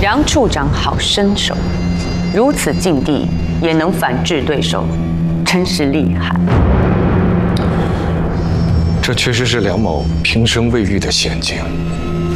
杨处长好身手，如此境地也能反制对手，真是厉害。 这确实是梁某平生未遇的险境。